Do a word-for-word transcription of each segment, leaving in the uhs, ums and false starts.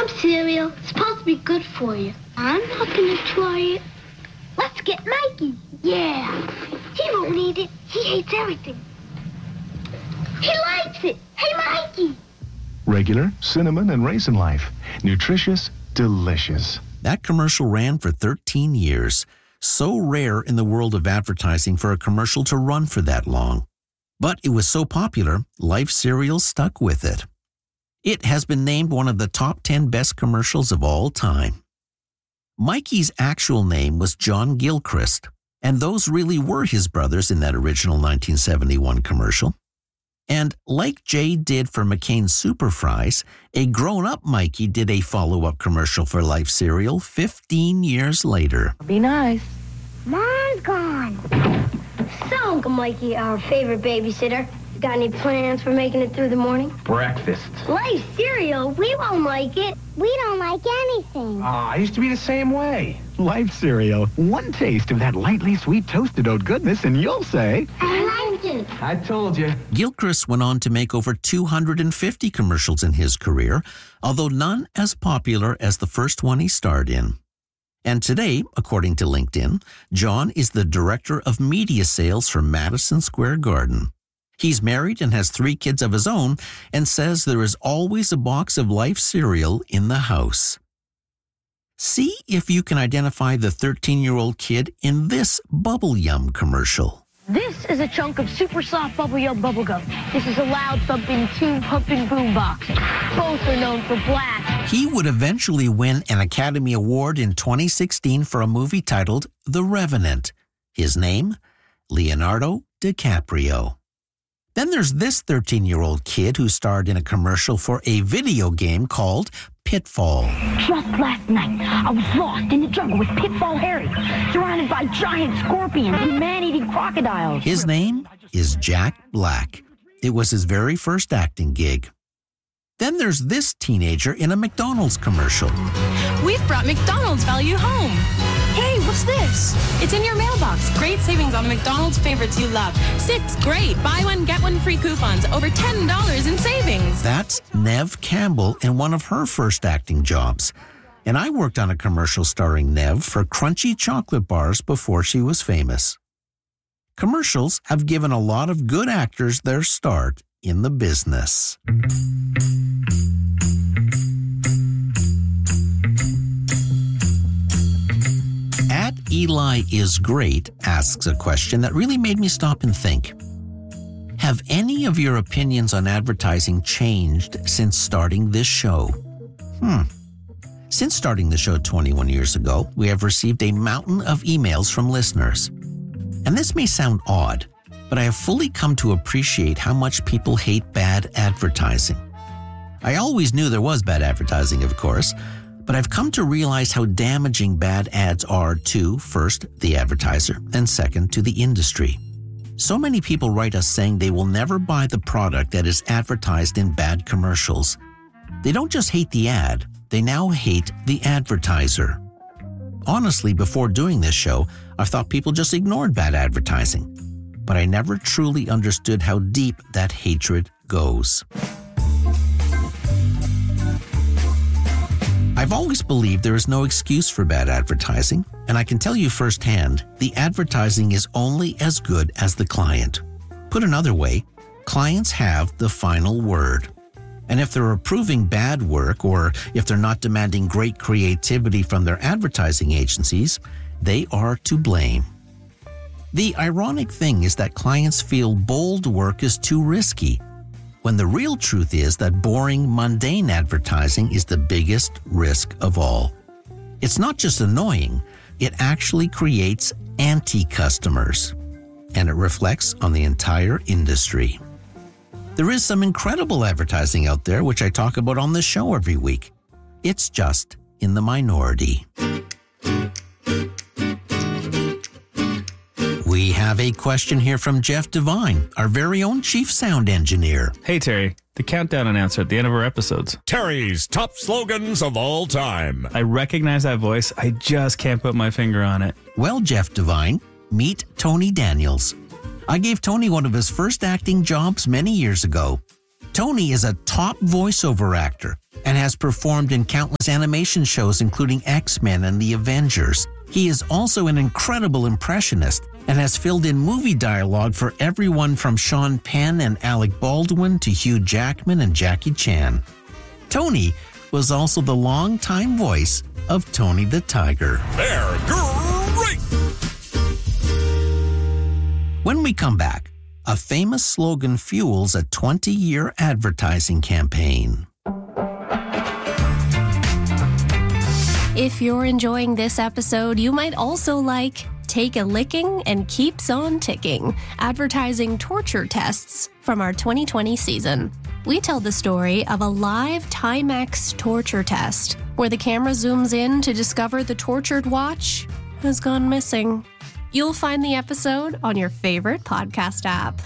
Some cereal. It's supposed to be good for you. I'm not going to try it. Let's get Mikey. Yeah. He won't eat it. He hates everything. He likes it. Hey, Mikey. Regular, cinnamon, and raisin life. Nutritious, delicious. That commercial ran for thirteen years. So rare in the world of advertising for a commercial to run for that long. But it was so popular, Life cereal stuck with it. It has been named one of the top ten best commercials of all time. Mikey's actual name was John Gilchrist, and those really were his brothers in that original nineteen seventy-one commercial. And like Jay did for McCain's Super Fries, a grown-up Mikey did a follow-up commercial for Life cereal fifteen years later. Be nice. Mom's gone. So, Uncle Mikey, our favorite babysitter, got any plans for making it through the morning? Breakfast. Life cereal, we won't like it. We don't like anything. Ah, I used to be the same way. Life cereal. One taste of that lightly sweet toasted oat goodness and you'll say, I like it. I told you. Gilchrist went on to make over two hundred fifty commercials in his career, although none as popular as the first one he starred in. And today, according to LinkedIn, John is the director of media sales for Madison Square Garden. He's married and has three kids of his own and says there is always a box of Life cereal in the house. See if you can identify the thirteen-year-old kid in this Bubble Yum commercial. This is a chunk of super soft Bubble Yum bubblegum. This is a loud thumping tube pumping boombox. Both are known for blast. He would eventually win an Academy Award in twenty sixteen for a movie titled The Revenant. His name? Leonardo DiCaprio. Then there's this thirteen-year-old kid who starred in a commercial for a video game called Pitfall. Just last night, I was lost in the jungle with Pitfall Harry, surrounded by giant scorpions and man-eating crocodiles. His name is Jack Black. It was his very first acting gig. Then there's this teenager in a McDonald's commercial. We've brought McDonald's value home. Hey, what's this? It's in your mailbox. Great savings on the McDonald's favorites you love. Six great buy one, get one free coupons. Over ten dollars in savings. That's Neve Campbell in one of her first acting jobs. And I worked on a commercial starring Neve for crunchy chocolate bars before she was famous. Commercials have given a lot of good actors their start in the business. At Eli is Great asks a question that really made me stop and think. Have any of your opinions on advertising changed since starting this show? Hmm. Since starting the show twenty-one years ago, we have received a mountain of emails from listeners. And this may sound odd, but I have fully come to appreciate how much people hate bad advertising. I always knew there was bad advertising, of course, but I've come to realize how damaging bad ads are to, first, the advertiser, and second, to the industry. So many people write us saying they will never buy the product that is advertised in bad commercials. They don't just hate the ad, they now hate the advertiser. Honestly, before doing this show, I thought people just ignored bad advertising. But I never truly understood how deep that hatred goes. I've always believed there is no excuse for bad advertising, and I can tell you firsthand, the advertising is only as good as the client. Put another way, clients have the final word. And if they're approving bad work, or if they're not demanding great creativity from their advertising agencies, they are to blame. The ironic thing is that clients feel bold work is too risky, when the real truth is that boring, mundane advertising is the biggest risk of all. It's not just annoying, it actually creates anti-customers, and it reflects on the entire industry. There is some incredible advertising out there, which I talk about on this show every week. It's just in the minority. We have a question here from Jeff Devine, our very own chief sound engineer. Hey, Terry, the countdown announcer at the end of our episodes. Terry's top slogans of all time. I recognize that voice. I just can't put my finger on it. Well, Jeff Devine, meet Tony Daniels. I gave Tony one of his first acting jobs many years ago. Tony is a top voiceover actor and has has performed in countless animation shows including X-Men and The Avengers. He is also an incredible impressionist and has filled in movie dialogue for everyone from Sean Penn and Alec Baldwin to Hugh Jackman and Jackie Chan. Tony was also the longtime voice of Tony the Tiger. They're great! When we come back, a famous slogan fuels a twenty-year advertising campaign. If you're enjoying this episode, you might also like Take a Licking and Keeps on Ticking, advertising torture tests from our twenty twenty season. We tell the story of a live Timex torture test where the camera zooms in to discover the tortured watch has gone missing. You'll find the episode on your favorite podcast app.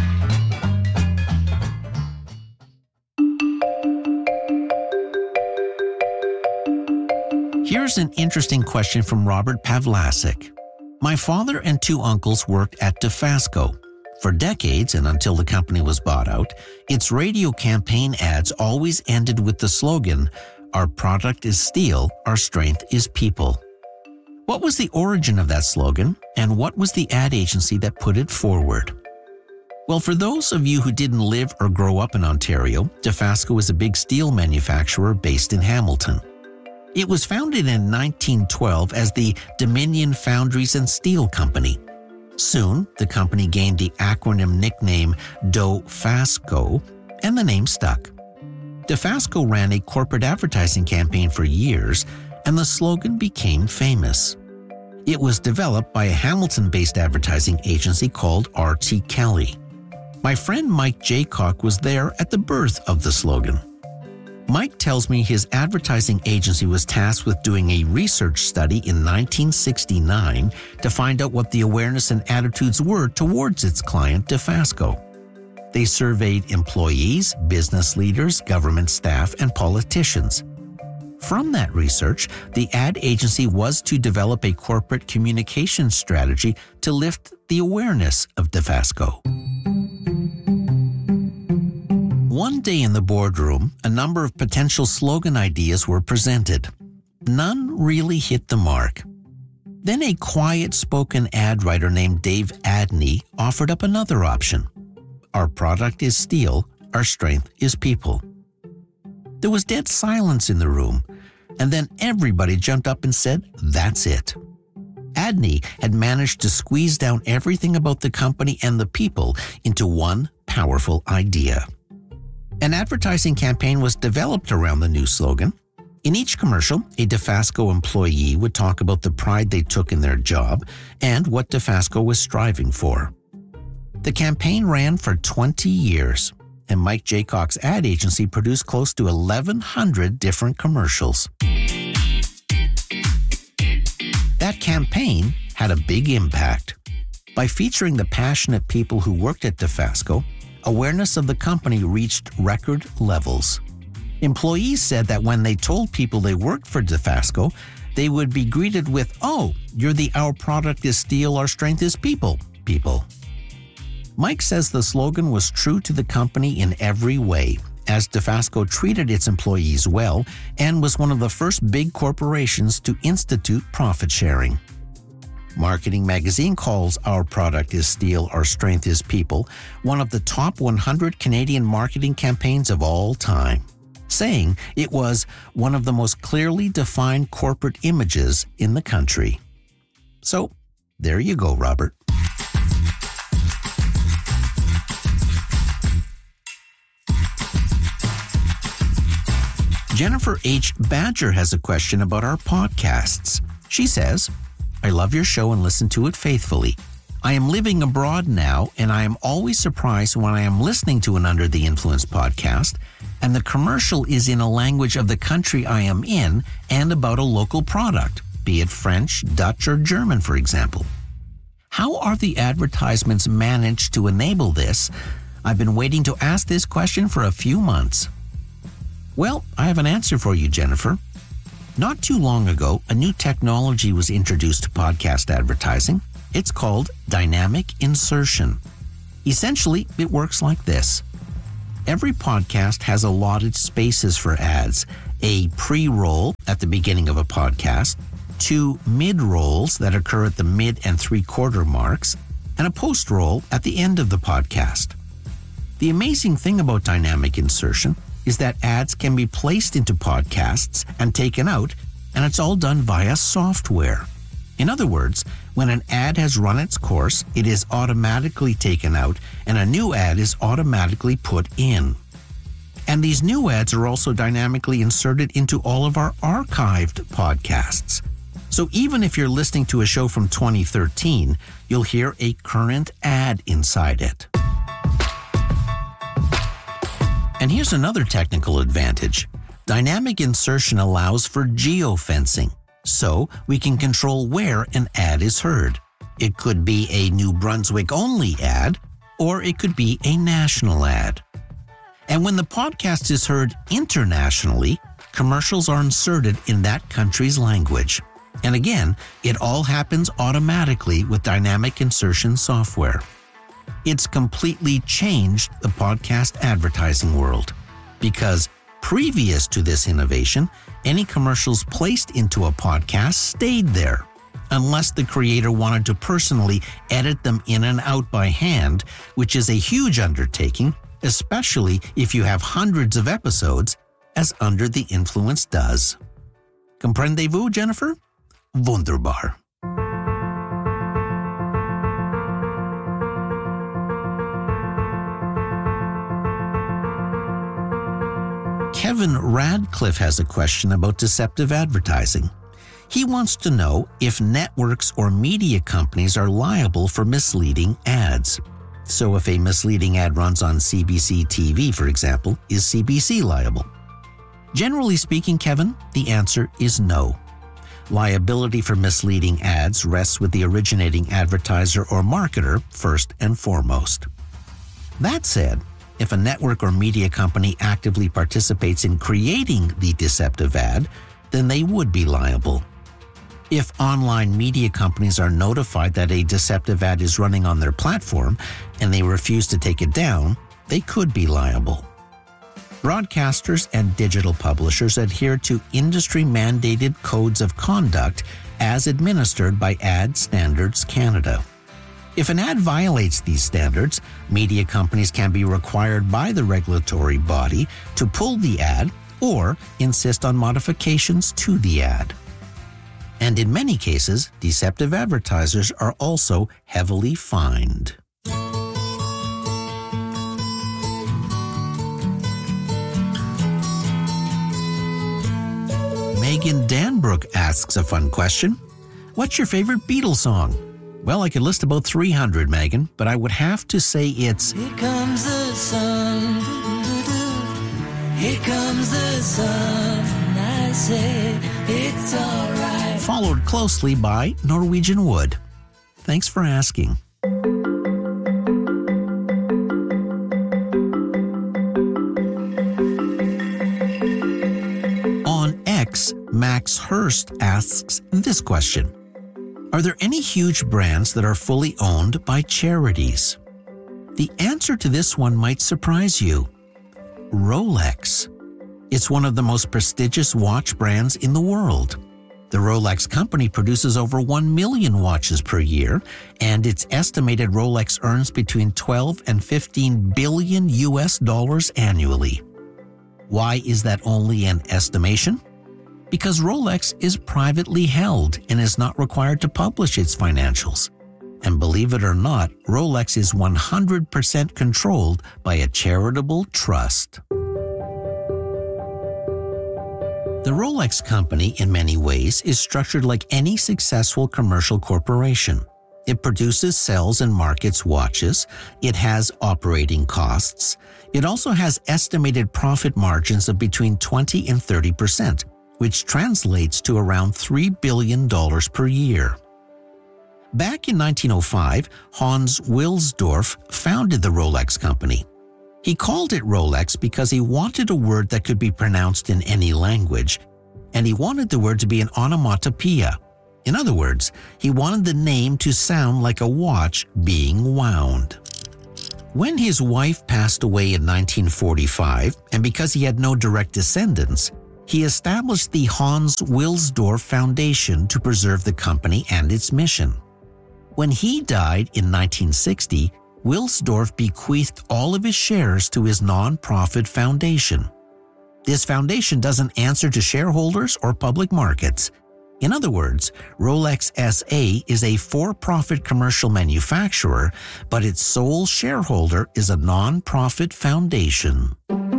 Here's an interesting question from Robert Pavlasik. My father and two uncles worked at Dofasco. For decades, and until the company was bought out, its radio campaign ads always ended with the slogan, "Our product is steel, our strength is people." What was the origin of that slogan, and what was the ad agency that put it forward? Well, for those of you who didn't live or grow up in Ontario, Dofasco is a big steel manufacturer based in Hamilton. It was founded in nineteen twelve as the Dominion Foundries and Steel Company. Soon, the company gained the acronym nickname Dofasco, and the name stuck. Dofasco ran a corporate advertising campaign for years, and the slogan became famous. It was developed by a Hamilton-based advertising agency called R T Kelly. My friend Mike Jaycock was there at the birth of the slogan. Mike tells me his advertising agency was tasked with doing a research study in nineteen sixty-nine to find out what the awareness and attitudes were towards its client, Dofasco. They surveyed employees, business leaders, government staff, and politicians. From that research, the ad agency was to develop a corporate communication strategy to lift the awareness of Dofasco. One day in the boardroom, a number of potential slogan ideas were presented. None really hit the mark. Then a quiet-spoken ad writer named Dave Adney offered up another option. Our product is steel, our strength is people. There was dead silence in the room, and then everybody jumped up and said, that's it. Adney had managed to squeeze down everything about the company and the people into one powerful idea. An advertising campaign was developed around the new slogan. In each commercial, a Dofasco employee would talk about the pride they took in their job and what Dofasco was striving for. The campaign ran for twenty years, and Mike Jaycock's ad agency produced close to eleven hundred different commercials. That campaign had a big impact. By featuring the passionate people who worked at Dofasco, awareness of the company reached record levels. Employees said that when they told people they worked for Dofasco, they would be greeted with, "Oh, you're the our product is steel, our strength is people, people." Mike says the slogan was true to the company in every way, as Dofasco treated its employees well and was one of the first big corporations to institute profit sharing. Marketing Magazine calls Our Product is Steel, Our Strength is People one of the top one hundred Canadian marketing campaigns of all time, saying it was one of the most clearly defined corporate images in the country. So, there you go, Robert. Jennifer H. Badger has a question about our podcasts. She says, I love your show and listen to it faithfully. I am living abroad now, and I am always surprised when I am listening to an Under the Influence podcast, and the commercial is in a language of the country I am in and about a local product, be it French, Dutch, or German, for example. How are the advertisements managed to enable this? I've been waiting to ask this question for a few months. Well, I have an answer for you, Jennifer. Not too long ago, a new technology was introduced to podcast advertising. It's called dynamic insertion. Essentially, it works like this. Every podcast has allotted spaces for ads, a pre-roll at the beginning of a podcast, two mid-rolls that occur at the mid and three-quarter marks, and a post-roll at the end of the podcast. The amazing thing about dynamic insertion is that ads can be placed into podcasts and taken out, and it's all done via software. In other words, when an ad has run its course, it is automatically taken out, and a new ad is automatically put in. And these new ads are also dynamically inserted into all of our archived podcasts. So even if you're listening to a show from twenty thirteen, you'll hear a current ad inside it. And here's another technical advantage. Dynamic insertion allows for geofencing, so we can control where an ad is heard. It could be a New Brunswick-only ad, or it could be a national ad. And when the podcast is heard internationally, commercials are inserted in that country's language. And again, it all happens automatically with dynamic insertion software. It's completely changed the podcast advertising world, because previous to this innovation, any commercials placed into a podcast stayed there, unless the creator wanted to personally edit them in and out by hand, which is a huge undertaking, especially if you have hundreds of episodes, as Under the Influence does. Comprendez-vous, Jennifer? Wunderbar. Kevin Radcliffe has a question about deceptive advertising. He wants to know if networks or media companies are liable for misleading ads. So if a misleading ad runs on C B C T V, for example, is C B C liable? Generally speaking, Kevin, the answer is no. Liability for misleading ads rests with the originating advertiser or marketer first and foremost. That said, if a network or media company actively participates in creating the deceptive ad, then they would be liable. If online media companies are notified that a deceptive ad is running on their platform and they refuse to take it down, they could be liable. Broadcasters and digital publishers adhere to industry-mandated codes of conduct as administered by Ad Standards Canada. If an ad violates these standards, media companies can be required by the regulatory body to pull the ad or insist on modifications to the ad. And in many cases, deceptive advertisers are also heavily fined. Megan Danbrook asks a fun question. What's your favorite Beatles song? Well, I could list about three hundred, Megan, but I would have to say it's Here Comes the Sun, Here Comes the Sun, and I say it's all right. Followed closely by Norwegian Wood. Thanks for asking. On X, Max Hurst asks this question. Are there any huge brands that are fully owned by charities? The answer to this one might surprise you. Rolex. It's one of the most prestigious watch brands in the world. The Rolex company produces over one million watches per year, and it's estimated Rolex earns between twelve and fifteen billion U S dollars annually. Why is that only an estimation? Because Rolex is privately held and is not required to publish its financials. And believe it or not, Rolex is one hundred percent controlled by a charitable trust. The Rolex company, in many ways, is structured like any successful commercial corporation. It produces, sells, and markets watches. It has operating costs. It also has estimated profit margins of between twenty and thirty percent. Which translates to around three billion dollars per year. Back in nineteen oh five, Hans Wilsdorf founded the Rolex company. He called it Rolex because he wanted a word that could be pronounced in any language, and he wanted the word to be an onomatopoeia. In other words, he wanted the name to sound like a watch being wound. When his wife passed away in nineteen forty-five, and because he had no direct descendants, He established the Hans Wilsdorf Foundation to preserve the company and its mission. When he died in nineteen sixty, Wilsdorf bequeathed all of his shares to his non-profit foundation. This foundation doesn't answer to shareholders or public markets. In other words, Rolex S A is a for-profit commercial manufacturer, but its sole shareholder is a non-profit foundation.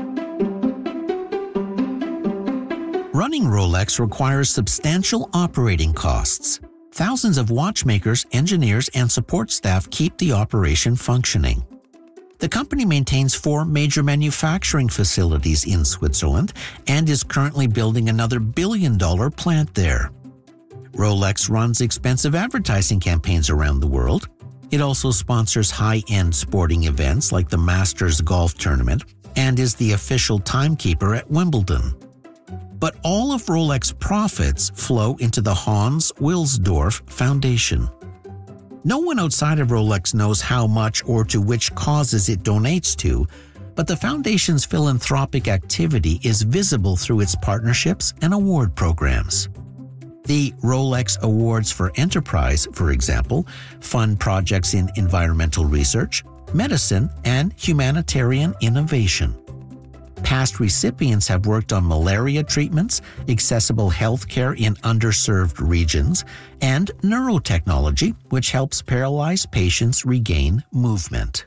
Running Rolex requires substantial operating costs. Thousands of watchmakers, engineers, and support staff keep the operation functioning. The company maintains four major manufacturing facilities in Switzerland and is currently building another billion-dollar plant there. Rolex runs expensive advertising campaigns around the world. It also sponsors high-end sporting events like the Masters Golf Tournament and is the official timekeeper at Wimbledon. But all of Rolex profits flow into the Hans Wilsdorf Foundation. No one outside of Rolex knows how much or to which causes it donates to, but the foundation's philanthropic activity is visible through its partnerships and award programs. The Rolex Awards for Enterprise, for example, fund projects in environmental research, medicine, and humanitarian innovation. Past recipients have worked on malaria treatments, accessible healthcare in underserved regions, and neurotechnology, which helps paralyzed patients regain movement.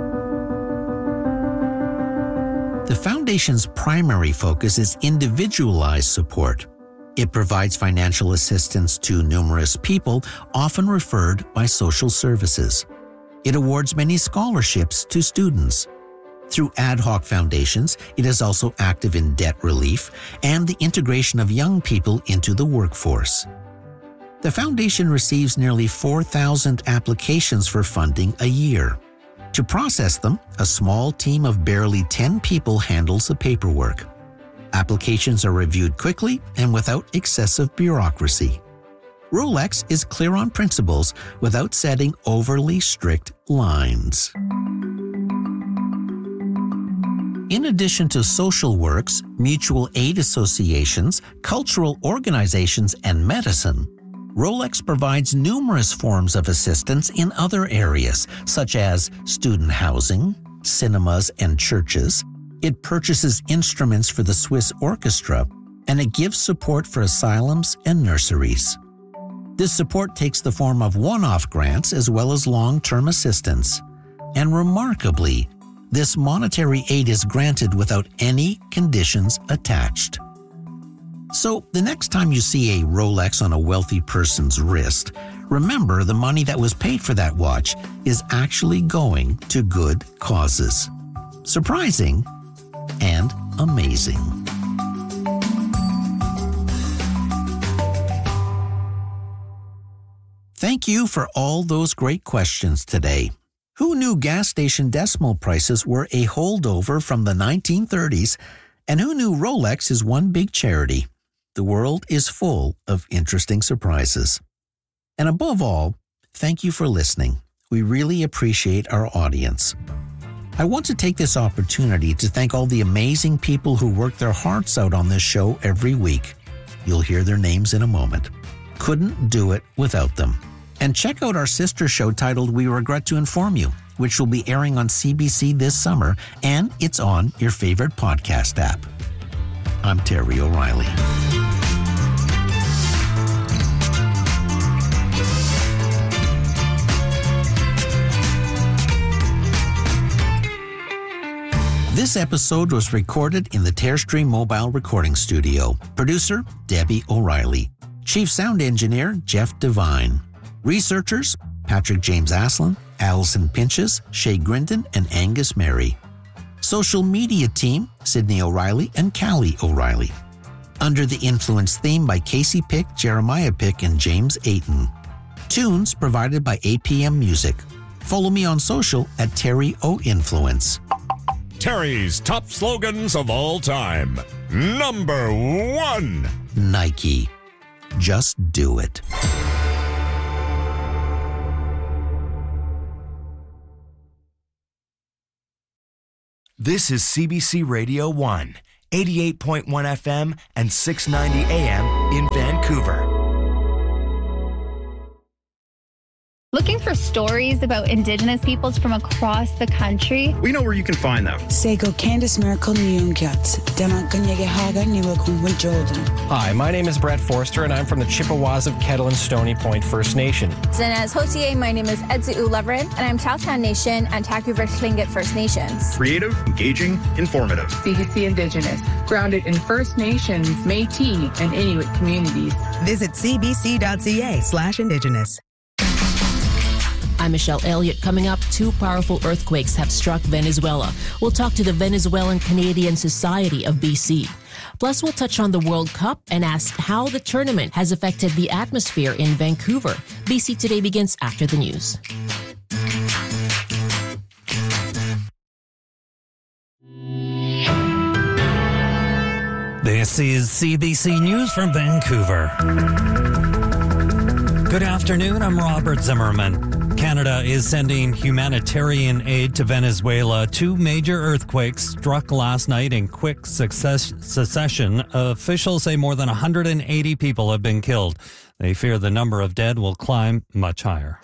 The foundation's primary focus is individualized support. It provides financial assistance to numerous people, often referred by social services. It awards many scholarships to students. Through ad hoc foundations, it is also active in debt relief and the integration of young people into the workforce. The foundation receives nearly four thousand applications for funding a year. To process them, a small team of barely ten people handles the paperwork. Applications are reviewed quickly and without excessive bureaucracy. Rolex is clear on principles without setting overly strict lines. In addition to social works, mutual aid associations, cultural organizations, and medicine, Rolex provides numerous forms of assistance in other areas, such as student housing, cinemas, and churches. It purchases instruments for the Swiss orchestra, and it gives support for asylums and nurseries. This support takes the form of one-off grants as well as long-term assistance. And remarkably, this monetary aid is granted without any conditions attached. So the next time you see a Rolex on a wealthy person's wrist, remember the money that was paid for that watch is actually going to good causes. Surprising and amazing. Thank you for all those great questions today. Who knew gas station decimal prices were a holdover from the nineteen thirties? And who knew Rolex is one big charity? The world is full of interesting surprises. And above all, thank you for listening. We really appreciate our audience. I want to take this opportunity to thank all the amazing people who work their hearts out on this show every week. You'll hear their names in a moment. Couldn't do it without them. And check out our sister show titled We Regret to Inform You, which will be airing on C B C this summer, and it's on your favorite podcast app. I'm Terry O'Reilly. This episode was recorded in the Terrestream Mobile Recording Studio. Producer, Debbie O'Reilly. Chief Sound Engineer, Jeff Devine. Researchers, Patrick James Aslan, Allison Pinches, Shay Grindon, and Angus Mary. Social media team, Sydney O'Reilly and Callie O'Reilly. Under the Influence theme by Casey Pick, Jeremiah Pick, and James Ayton. Tunes provided by A P M Music. Follow me on social at Terry O Influence. Terry's top slogans of all time. Number one. Nike. Just do it. This is C B C Radio one. eighty-eight point one F M and six ninety A M in Vancouver. Looking for stories about Indigenous peoples from across the country? We know where you can find them. Sego Candice Miracle Nyungyat, Demakanyege Haga Niwakumwa Jordan. Hi, my name is Brett Forster, and I'm from the Chippewas of Kettle and Stony Point First Nation. And as Hotier, my name is Edzu Uleverin, and I'm Tahltan Nation and Taku-Vert Tlingit First Nations. Creative, engaging, informative. C B C Indigenous, grounded in First Nations, Métis, and Inuit communities. Visit cbc.ca slash Indigenous. I'm Michelle Elliott. Coming up, two powerful earthquakes have struck Venezuela. We'll talk to the Venezuelan Canadian Society of B C. Plus, we'll touch on the World Cup and ask how the tournament has affected the atmosphere in Vancouver. B C Today begins after the news. This is C B C News from Vancouver. Good afternoon, I'm Robert Zimmerman. Canada is sending humanitarian aid to Venezuela. Two major earthquakes struck last night in quick success- succession. Officials say more than one hundred eighty people have been killed. They fear the number of dead will climb much higher.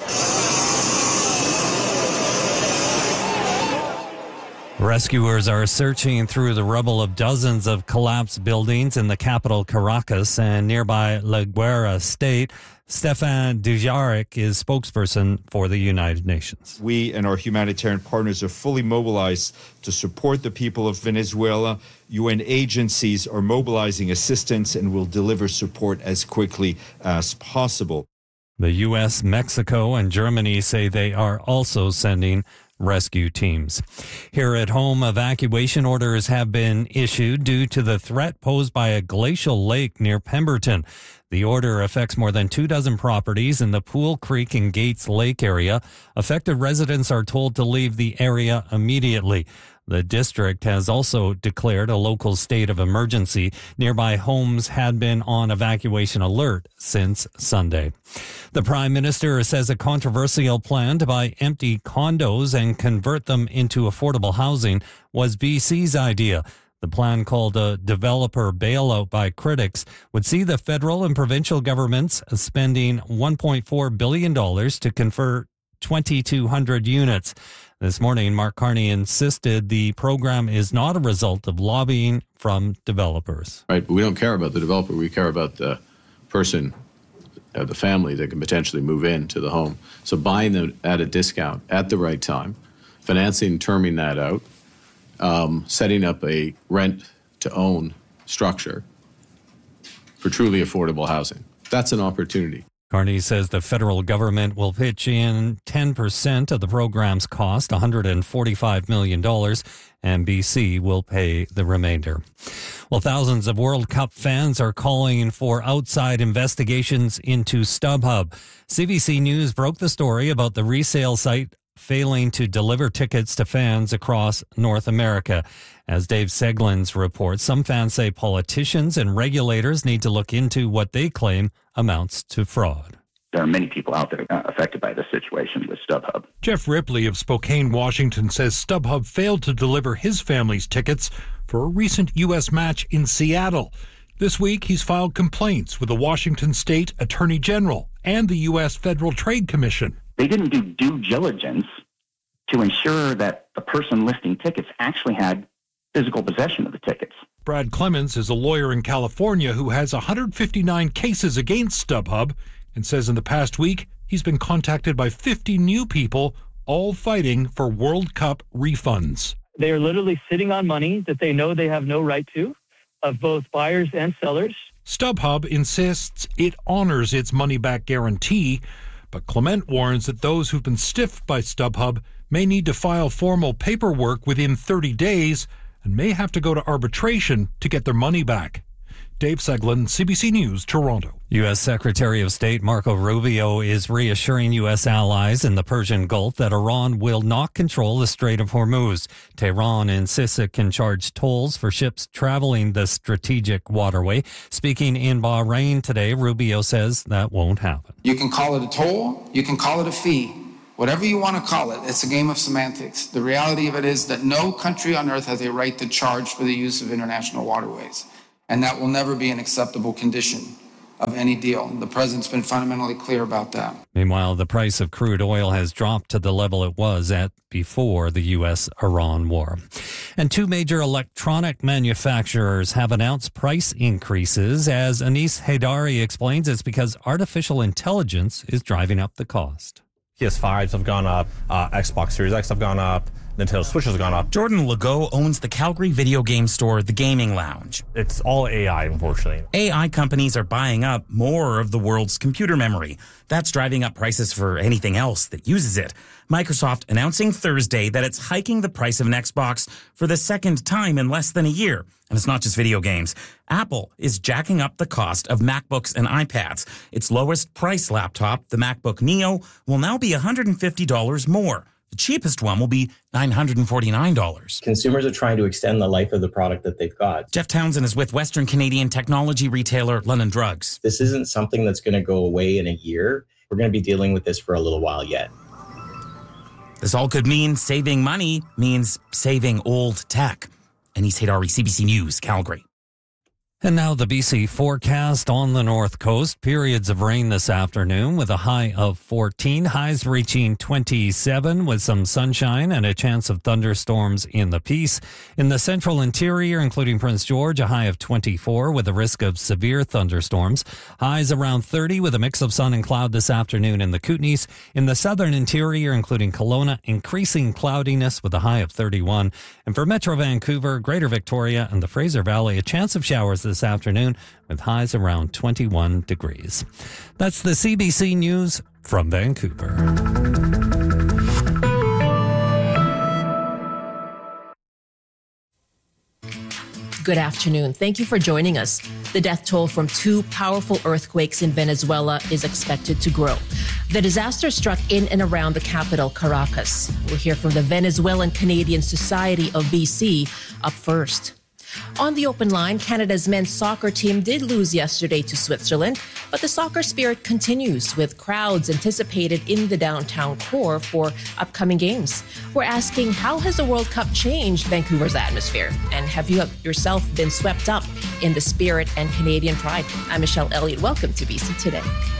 Rescuers are searching through the rubble of dozens of collapsed buildings in the capital Caracas and nearby La Guaira state. Stefan Dujarric is spokesperson for the United Nations. We and our humanitarian partners are fully mobilized to support the people of Venezuela. U N agencies are mobilizing assistance and will deliver support as quickly as possible. The U S, Mexico, and Germany say they are also sending rescue teams. Here at home, evacuation orders have been issued due to the threat posed by a glacial lake near Pemberton. The order affects more than two dozen properties in the Pool Creek and Gates Lake area. Affected residents are told to leave the area immediately. The district has also declared a local state of emergency. Nearby homes had been on evacuation alert since Sunday. The Prime Minister says a controversial plan to buy empty condos and convert them into affordable housing was B C's idea. The plan, called a developer bailout by critics, would see the federal and provincial governments spending one point four billion dollars to convert twenty-two hundred units. This morning, Mark Carney insisted the program is not a result of lobbying from developers. Right, but we don't care about the developer. We care about the person, uh, the family that can potentially move into the home. So buying them at a discount at the right time, financing, terming that out, um, setting up a rent-to-own structure for truly affordable housing. That's an opportunity. Carney says the federal government will pitch in ten percent of the program's cost, one hundred forty-five million dollars, and B C will pay the remainder. Well, thousands of World Cup fans are calling for outside investigations into StubHub. C B C News broke the story about the resale site failing to deliver tickets to fans across North America. As Dave Seglins reports, some fans say politicians and regulators need to look into what they claim amounts to fraud. There are many people out there uh, affected by this situation with StubHub. Jeff Ripley of Spokane, Washington, says StubHub failed to deliver his family's tickets for a recent U S match in Seattle. This week, he's filed complaints with the Washington State Attorney General and the U S Federal Trade Commission. They didn't do due diligence to ensure that the person listing tickets actually had physical possession of the tickets. Brad Clemens is a lawyer in California who has one hundred fifty-nine cases against StubHub and says in the past week he's been contacted by fifty new people, all fighting for World Cup refunds. They are literally sitting on money that they know they have no right to, of both buyers and sellers. StubHub insists it honors its money-back guarantee, but Clement warns that those who've been stiffed by StubHub may need to file formal paperwork within thirty days and may have to go to arbitration to get their money back. Dave Seglin, C B C News, Toronto. U S. Secretary of State Marco Rubio is reassuring U S allies in the Persian Gulf that Iran will not control the Strait of Hormuz. Tehran insists it can charge tolls for ships traveling the strategic waterway. Speaking in Bahrain today, Rubio says that won't happen. You can call it a toll, you can call it a fee, Whatever you want to call it, it's a game of semantics. The reality of it is that no country on earth has a right to charge for the use of international waterways, and that will never be an acceptable condition of any deal. The president's been fundamentally clear about that. Meanwhile, the price of crude oil has dropped to the level it was at before the U S Iran war. And two major electronic manufacturers have announced price increases. As Anis Haidari explains, it's because artificial intelligence is driving up the cost. P S fives have gone up, uh, Xbox Series X have gone up, Nintendo Switches have gone up. Jordan Legault owns the Calgary video game store, The Gaming Lounge. It's all A I, unfortunately. A I companies are buying up more of the world's computer memory. That's driving up prices for anything else that uses it. Microsoft announcing Thursday that it's hiking the price of an Xbox for the second time in less than a year. And it's not just video games. Apple is jacking up the cost of MacBooks and iPads. Its lowest price laptop, the MacBook Neo, will now be one hundred fifty dollars more. The cheapest one will be nine hundred forty-nine dollars. Consumers are trying to extend the life of the product that they've got. Jeff Townsend is with Western Canadian technology retailer London Drugs. This isn't something that's going to go away in a year. We're going to be dealing with this for a little while yet. This all could mean saving money means saving old tech. Anis Haidari, C B C News, Calgary. And now the B C forecast on the north coast. Periods of rain this afternoon with a high of fourteen. Highs reaching twenty-seven with some sunshine and a chance of thunderstorms in the Peace. In the central interior, including Prince George, a high of twenty-four with a risk of severe thunderstorms. Highs around thirty with a mix of sun and cloud this afternoon in the Kootenays. In the southern interior, including Kelowna, increasing cloudiness with a high of thirty-one. And for Metro Vancouver, Greater Victoria, and the Fraser Valley, a chance of showers this afternoon with highs around twenty-one degrees. That's the C B C News from Vancouver. Good afternoon. Thank you for joining us. The death toll from two powerful earthquakes in Venezuela is expected to grow. The disaster struck in and around the capital, Caracas. We'll hear from the Venezuelan Canadian Society of B C up first. On the open line, Canada's men's soccer team did lose yesterday to Switzerland, but the soccer spirit continues with crowds anticipated in the downtown core for upcoming games. We're asking, how has the World Cup changed Vancouver's atmosphere? And have you yourself been swept up in the spirit and Canadian pride? I'm Michelle Elliott. Welcome to B C Today.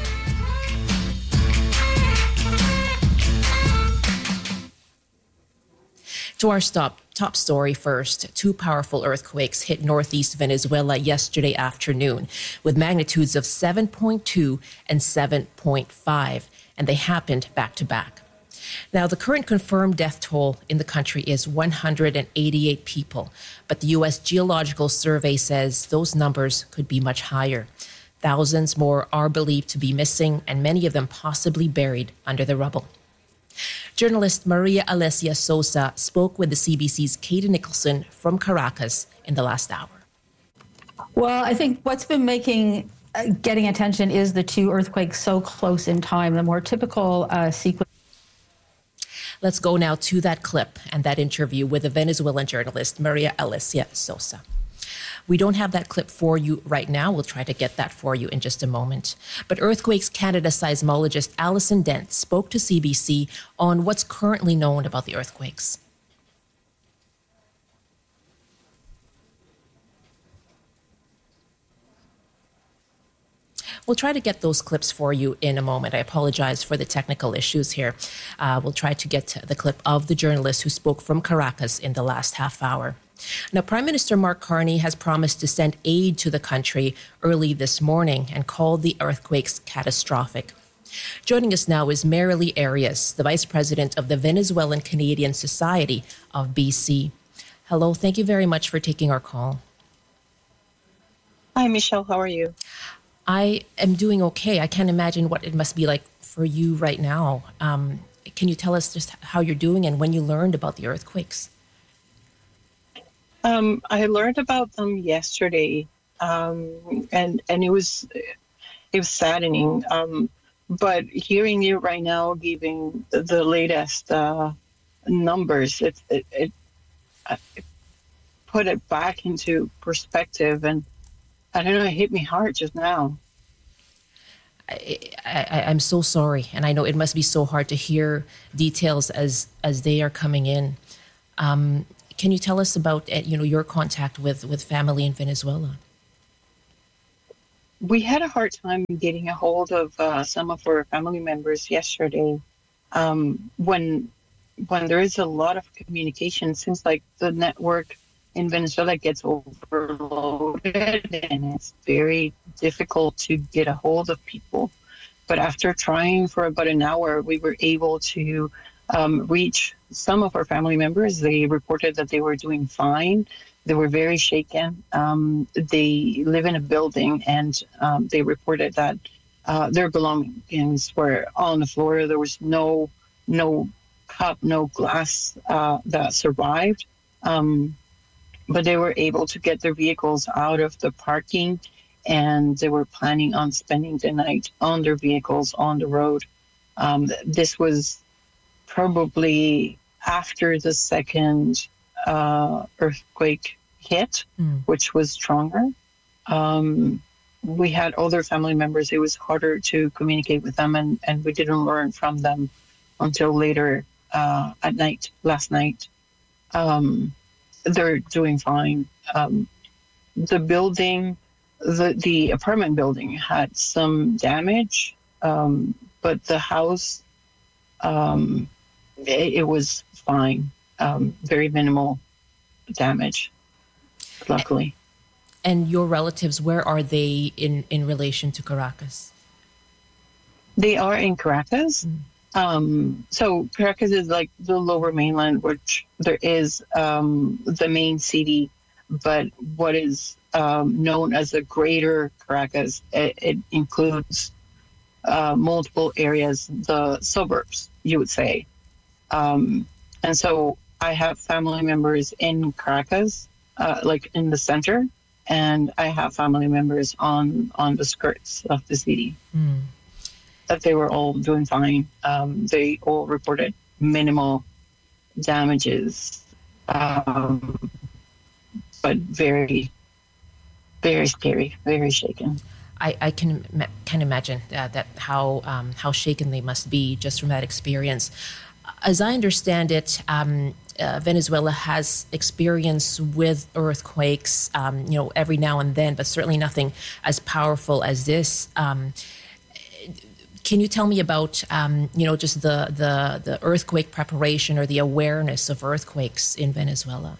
To our stop, top story first. Two powerful earthquakes hit northeast Venezuela yesterday afternoon with magnitudes of seven point two and seven point five, and they happened back to back. Now, the current confirmed death toll in the country is one hundred eighty-eight people, but the U S Geological Survey says those numbers could be much higher. Thousands more are believed to be missing, and many of them possibly buried under the rubble. Journalist Maria Alessia Sosa spoke with the C B C's Katie Nicholson from Caracas in the last hour. Well, I think what's been making uh, getting attention is the two earthquakes so close in time, the more typical uh, sequence. Let's go now to that clip and that interview with the Venezuelan journalist Maria Alessia Sosa. We don't have that clip for you right now. We'll try to get that for you in just a moment. But Earthquakes Canada seismologist Alison Dent spoke to C B C on what's currently known about the earthquakes. We'll try to get those clips for you in a moment. I apologize for the technical issues here. Uh, we'll try to get the clip of the journalist who spoke from Caracas in the last half hour. Now, Prime Minister Mark Carney has promised to send aid to the country early this morning and called the earthquakes catastrophic. Joining us now is Marilee Arias, the Vice President of the Venezuelan Canadian Society of B C. Hello, thank you very much for taking our call. Hi, Michelle, how are you? I am doing okay. I can't imagine what it must be like for you right now. Um, can you tell us just how you're doing and when you learned about the earthquakes? Um, I learned about them yesterday, um, and and it was it was saddening. Um, but hearing you right now, giving the, the latest uh, numbers, it it, it it put it back into perspective, and I don't know, it hit me hard just now. I, I, I'm so sorry, and I know it must be so hard to hear details as as they are coming in. Um, can you tell us about uh, you know your contact with, with family in Venezuela? We had a hard time getting a hold of uh, some of our family members yesterday. Um, when when there is a lot of communication, it seems like the network in Venezuela gets overloaded and it's very difficult to get a hold of people. But after trying for about an hour, we were able to um, reach some of our family members. They reported that they were doing fine. They were very shaken. Um, they live in a building, and um, they reported that uh, their belongings were on the floor. There was no no cup, no glass uh, that survived. Um, but they were able to get their vehicles out of the parking, and they were planning on spending the night on their vehicles on the road. Um, this was probably after the second uh, earthquake hit, mm. which was stronger. Um, we had other family members. It was harder to communicate with them, and, and we didn't learn from them until later uh, at night, last night. Um, they're doing fine. Um, the building, the, the apartment building had some damage, um, but the house, um, it, it was fine. Um, very minimal damage, luckily. And your relatives, where are they in, in relation to Caracas? They are in Caracas. Mm. Um, so Caracas is like the lower mainland, which there is um, the main city, but what is um, known as the greater Caracas, it, it includes uh, multiple areas, the suburbs, you would say. Um, and so I have family members in Caracas, uh, like in the center, and I have family members on, on the skirts of the city. Mm. That they were all doing fine. Um, they all reported minimal damages, um, but very, very scary, very shaken. I, I can can imagine uh, that how um, how shaken they must be just from that experience. As I understand it, um, uh, Venezuela has experience with earthquakes, um, you know, every now and then, but certainly nothing as powerful as this. Um, Can you tell me about, um, you know, just the, the, the earthquake preparation or the awareness of earthquakes in Venezuela?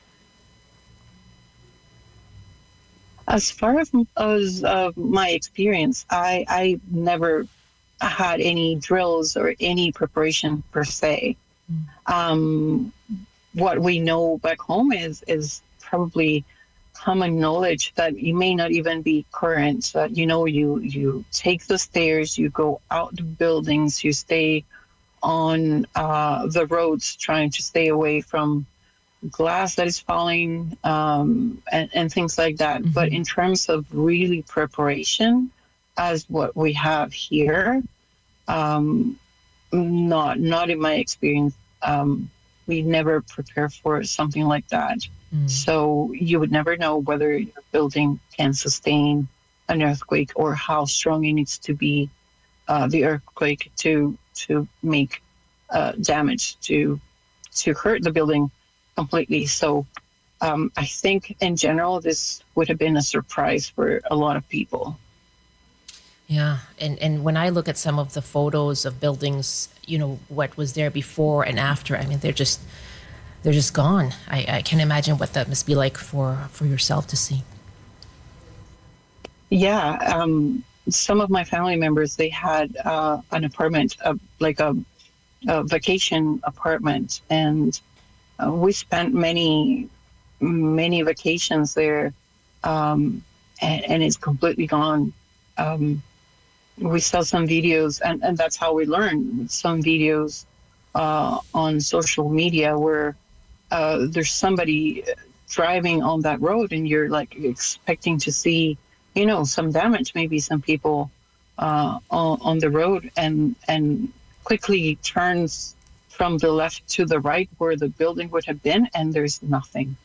As far as, as uh, my experience, I, I never had any drills or any preparation per se. Mm. Um, what we know back home is is probably common knowledge that it may not even be current. That you know, you you take the stairs, you go out the buildings, you stay on uh, the roads, trying to stay away from glass that is falling um, and, and things like that. Mm-hmm. But in terms of really preparation, as what we have here, um, not not in my experience. Um, we never prepare for something like that. Mm. So you would never know whether your building can sustain an earthquake or how strong it needs to be, uh, the earthquake to to make uh, damage, to to hurt the building completely. So um, I think in general, this would have been a surprise for a lot of people. Yeah, and, and when I look at some of the photos of buildings, you know, what was there before and after, I mean, they're just they're just gone. I, I can't imagine what that must be like for, for yourself to see. Yeah, um, some of my family members, they had uh, an apartment, uh, like a, a vacation apartment, and uh, we spent many, many vacations there, um, and, and it's completely gone. Um, we saw some videos, and, and that's how we learned, some videos uh, on social media where uh, there's somebody driving on that road and you're like expecting to see, you know, some damage, maybe some people uh, on, on the road, and, and quickly turns from the left to the right where the building would have been, and there's nothing.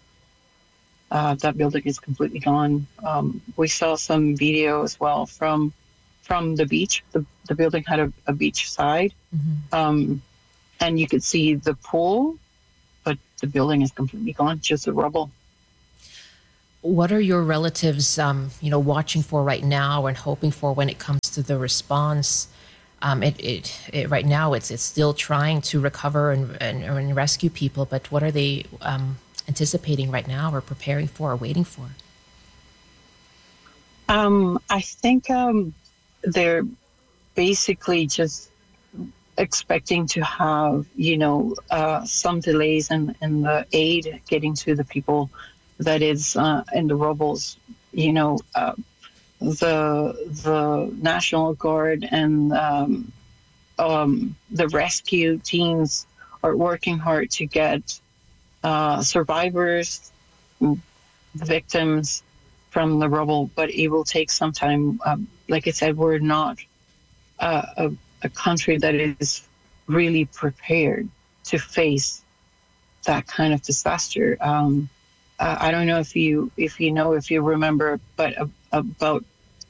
Uh, that building is completely gone. Um, we saw some video as well from from the beach. The, the building had a, a beach side, Mm-hmm. um, and you could see the pool, but the building is completely gone, just the rubble. What are your relatives, um, you know, watching for right now and hoping for when it comes to the response? Um, it, it, it right now it's it's still trying to recover and, and, and rescue people, but what are they um, anticipating right now, or preparing for, or waiting for? Um, I think um, they're basically just expecting to have, you know, uh, some delays in, in the aid getting to the people that is uh, in the rubbles. You know, uh, the the National Guard and um, um, the rescue teams are working hard to get uh, survivors, victims from the rubble, but it will take some time. Um, like I said, we're not uh, a, a country that is really prepared to face that kind of disaster. Um, uh, I don't know if you if you know if you remember, but uh, about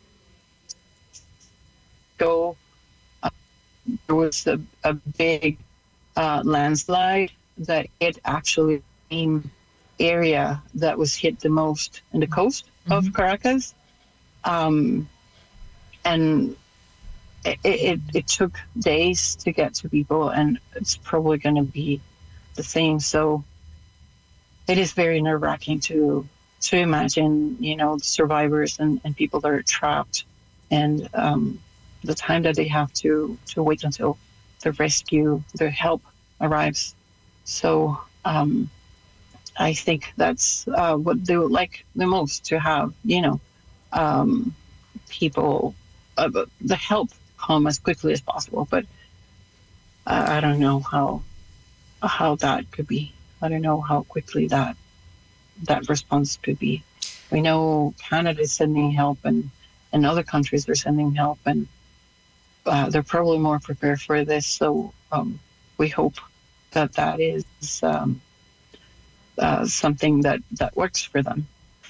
go uh, there was a, a big uh, landslide that hit actually the area that was hit the most in the coast mm-hmm. of Caracas, um, and it, it it took days to get to people, and it's probably going to be the same. So it is very nerve-wracking to to imagine, you know, the survivors and, and people that are trapped, and um, the time that they have to to wait until the rescue, the help arrives. So um, I think that's uh, what they would like the most, to have, you know, um, people, uh, the help come as quickly as possible. But uh, I don't know how how that could be. I don't know how quickly that that response could be. We know Canada is sending help, and, and other countries are sending help, and uh, they're probably more prepared for this. So um, we hope that that is um, uh, something that, that works for them.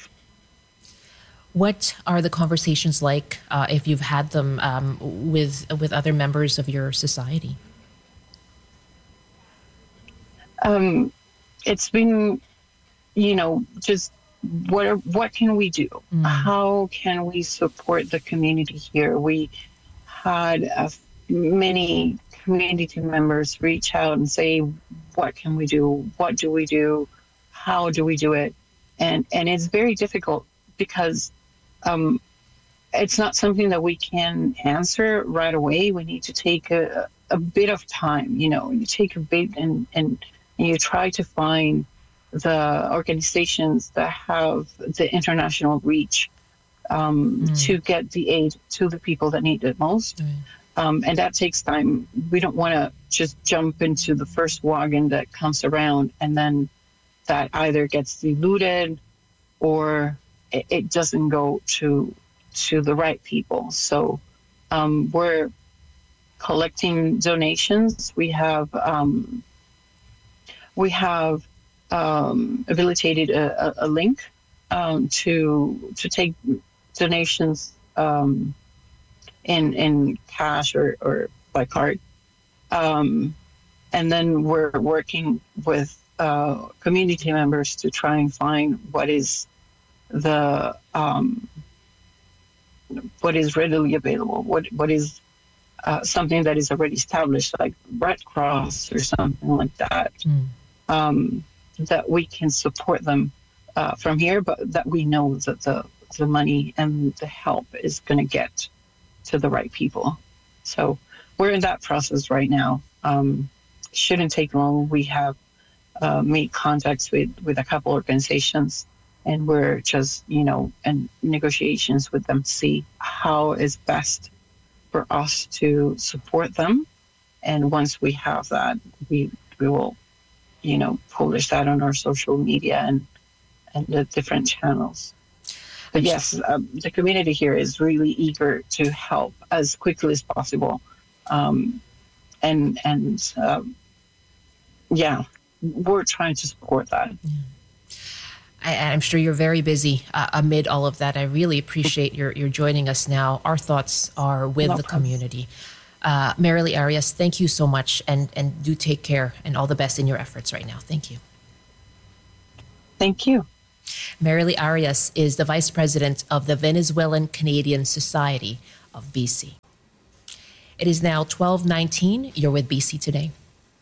What are the conversations like, uh, if you've had them, um, with with other members of your society? Um, it's been, you know, just what are, what can we do? Mm. How can we support the community here? We had uh, many community members reach out and say, what can we do? What do we do? How do we do it? And and it's very difficult because um, it's not something that we can answer right away. We need to take a, a bit of time, you know, you take a bit and, and you try to find the organizations that have the international reach um, mm. to get the aid to the people that need it most. Mm. Um, and that takes time. We don't want to just jump into the first wagon that comes around, and then that either gets diluted or it, it doesn't go to to the right people. So um, we're collecting donations. We have um, we have um, habilitated a, a, a link um, to to take donations um, in in cash or, or by card, um, and then we're working with uh, community members to try and find what is the um, what is readily available, what what is uh, something that is already established, like Red Cross or something like that. Mm. Um, that we can support them uh, from here, but that we know that the, the money and the help is going to get to the right people. So we're in that process right now. Um, shouldn't take long. We have uh, made contacts with, with a couple organizations, and we're just, you know, in negotiations with them to see how is best for us to support them. And once we have that, we we will, you know, publish that on our social media and and the different channels. But yes, um, the community here is really eager to help as quickly as possible, um, and and um, yeah, we're trying to support that. Yeah. I, I'm sure you're very busy uh, amid all of that. I really appreciate your, your joining us now. Our thoughts are with No the problem. community. Uh, Marilee Arias, thank you so much, and, and do take care and all the best in your efforts right now. Thank you. Thank you. Marilee Arias is the Vice President of the Venezuelan Canadian Society of B C. It is now twelve nineteen. You're with B C Today.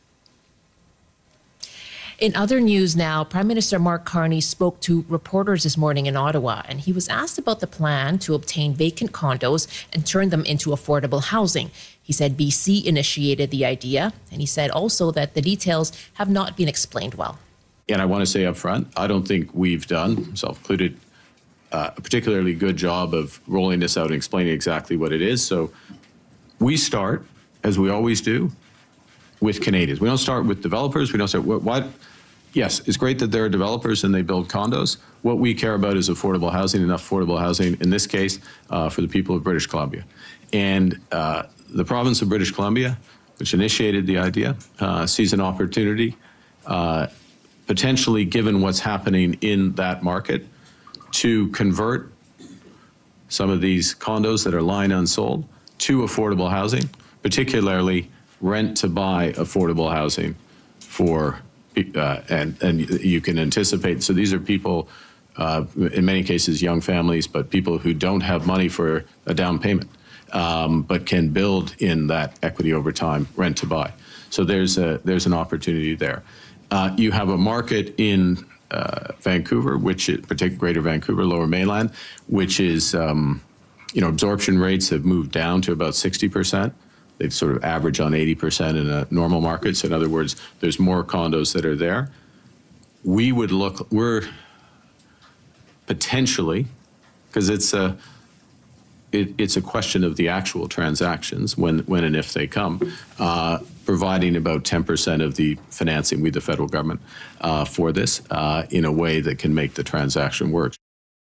In other news now, Prime Minister Mark Carney spoke to reporters this morning in Ottawa, and he was asked about the plan to obtain vacant condos and turn them into affordable housing. He said B C initiated the idea, and he said also that the details have not been explained well. And I want to say up front, I don't think we've done, myself included, uh, a particularly good job of rolling this out and explaining exactly what it is. So we start, as we always do, with Canadians. We don't start with developers. We don't start what, what yes, it's great that there are developers and they build condos. What we care about is affordable housing, enough affordable housing, in this case, uh, for the people of British Columbia. And uh, the province of British Columbia, which initiated the idea, uh, sees an opportunity, uh, potentially given what's happening in that market, to convert some of these condos that are lying unsold to affordable housing, particularly rent-to-buy affordable housing for, uh, and, and you can anticipate, so these are people, uh, in many cases, young families, but people who don't have money for a down payment, um, but can build in that equity over time, rent-to-buy. So there's a, there's an opportunity there. Uh, you have a market in uh, Vancouver, which is, particularly Greater Vancouver, Lower Mainland, which is, um, you know, absorption rates have moved down to about sixty percent. They've sort of averaged on eighty percent in a normal market. So in other words, there's more condos that are there. We would look, we're potentially, because it's a, it, it's a question of the actual transactions when, when and if they come, uh, providing about ten percent of the financing with the federal government uh, for this uh, in a way that can make the transaction work.